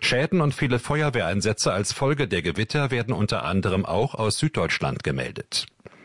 Schäden und viele Feuerwehreinsätze als Folge der Gewitter werden unter anderem auch aus Süddeutschland gemeldet.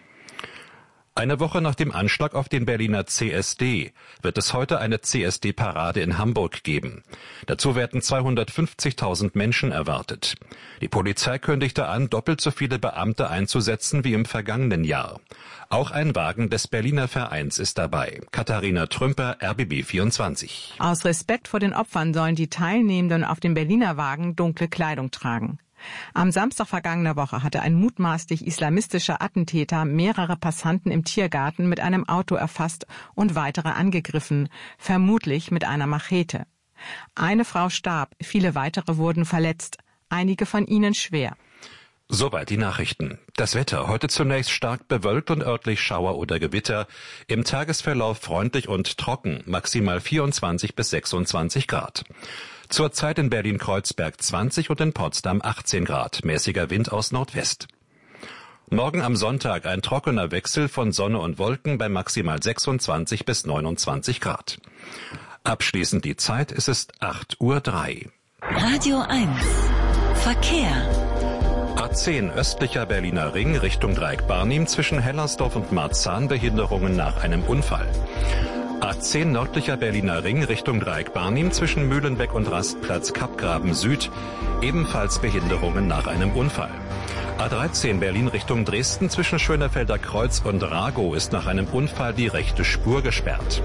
Eine Woche nach dem Anschlag auf den Berliner CSD wird es heute eine CSD-Parade in Hamburg geben. Dazu werden 250.000 Menschen erwartet. Die Polizei kündigte an, doppelt so viele Beamte einzusetzen wie im vergangenen Jahr. Auch ein Wagen des Berliner Vereins ist dabei. Katharina Trümper, RBB 24. Aus Respekt vor den Opfern sollen die Teilnehmenden auf dem Berliner Wagen dunkle Kleidung tragen. Am Samstag vergangener Woche hatte ein mutmaßlich islamistischer Attentäter mehrere Passanten im Tiergarten mit einem Auto erfasst und weitere angegriffen, vermutlich mit einer Machete. Eine Frau starb, viele weitere wurden verletzt, einige von ihnen schwer. Soweit die Nachrichten. Das Wetter heute zunächst stark bewölkt und örtlich Schauer oder Gewitter. Im Tagesverlauf freundlich und trocken, maximal 24 bis 26 Grad. Zurzeit in Berlin-Kreuzberg 20 und in Potsdam 18 Grad, mäßiger Wind aus Nordwest. Morgen am Sonntag ein trockener Wechsel von Sonne und Wolken bei maximal 26 bis 29 Grad. Abschließend die Zeit, es ist 8:03 Uhr. Radio 1 Verkehr. A10 östlicher Berliner Ring Richtung Dreieck Barnim zwischen Hellersdorf und Marzahn Behinderungen nach einem Unfall. A10 nördlicher Berliner Ring Richtung Dreieck Barnim zwischen Mühlenbeck und Rastplatz Kappgraben Süd, ebenfalls Behinderungen nach einem Unfall. A13 Berlin Richtung Dresden zwischen Schönefelder Kreuz und Ragow ist nach einem Unfall die rechte Spur gesperrt.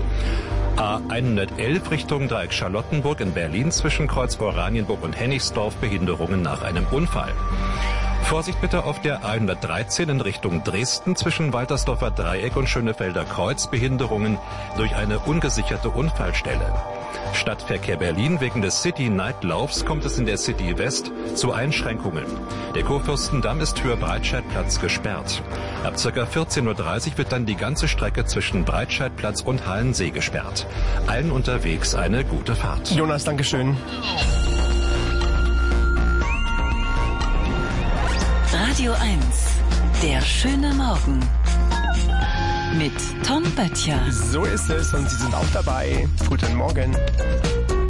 A111 Richtung Dreieck Charlottenburg in Berlin zwischen Kreuz Oranienburg und Hennigsdorf Behinderungen nach einem Unfall. Vorsicht bitte auf der A113 in Richtung Dresden zwischen Waltersdorfer Dreieck und Schönefelder Kreuz Behinderungen durch eine ungesicherte Unfallstelle. Stadtverkehr Berlin wegen des City-Night-Laufs kommt es in der City West zu Einschränkungen. Der Kurfürstendamm ist für Breitscheidplatz gesperrt. Ab ca. 14:30 Uhr wird dann die ganze Strecke zwischen Breitscheidplatz und Hallensee gesperrt. Allen unterwegs eine gute Fahrt. Jonas, Dankeschön. Radio 1, der schöne Morgen. Mit Tom Böttcher. So ist es und Sie sind auch dabei. Guten Morgen.